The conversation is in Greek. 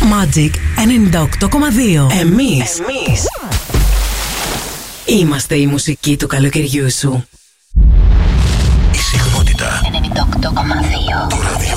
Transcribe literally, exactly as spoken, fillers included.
Magic ενενήντα οκτώ κόμμα δύο. Εμείς, Εμείς είμαστε η μουσική του καλοκαιριού σου. Η συχνότητα ενενήντα οκτώ κόμμα δύο. του ραδιοφώνου.